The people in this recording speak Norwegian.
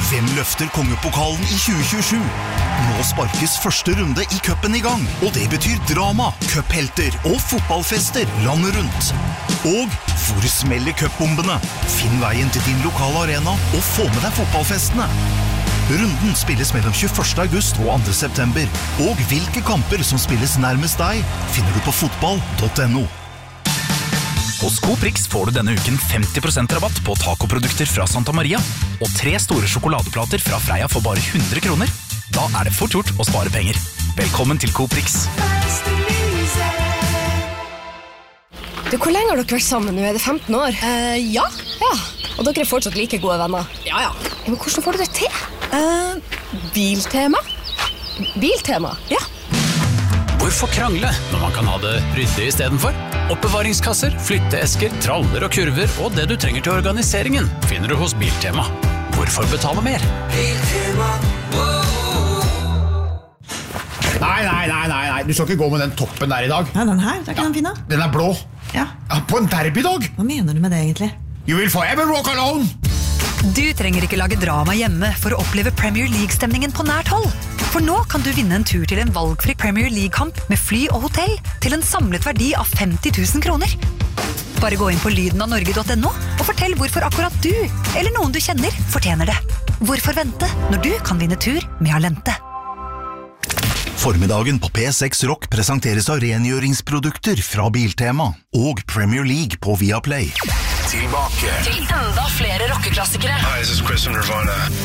Hvem løfter kongepokalen i 2027? Nå sparkes første runde i cupen i gang, og det betyr drama, cuphelter og fotballfester landet rundt. Og hvor smeller cupbombene? Finn veien til din lokale arena og få med deg fotballfestene. Runden spilles mellom 21. august og 2. september, og hvilke kamper som spilles nærmest deg, finner du på fotball.no. Hos Coprix får du denne uken 50% rabatt på tacoprodukter fra Santa Maria og 3 store sjokoladeplater fra Freia for bare 100 kroner. Da er det fort gjort å spare penger. Velkommen til Coprix. Du, hvor lenge har dere vært sammen nå? Er det 15 år? Ja. Og dere er fortsatt like gode venner? Ja. Men hvordan får du det til? Biltema. Biltema? Ja. Hvorfor krangle når man kan ha det ryddig i stedet for? Oppbevaringskasser, flytteesker, traller og kurver og det du trenger til organiseringen finner du hos Biltema. Hvorfor betale mer? Biltema. Nei, du skal ikke gå med den toppen der i dag. Nei, den her, det er ikke den fine. Den er blå. Ja. På en derbydag. Hva mener du med det egentlig? You will forever walk alone. Du trenger ikke lage drama hjemme for å oppleve Premier League-stemningen på nært hold. For nå kan du vinne en tur til en valgfri Premier League-kamp med fly og hotell til en samlet verdi av 50 000 kroner. Bare gå inn på lydenavnorge.no og fortell hvorfor akkurat du, eller noen du kjenner, fortjener det. Hvorfor vente når du kan vinne tur med Alente? Formiddagen på P6 Rock presenteres av rengjøringsprodukter fra Biltema og Premier League på Viaplay. Tilbake Til enda flere rockeklassikere. Hi, this is Chris from Nirvana.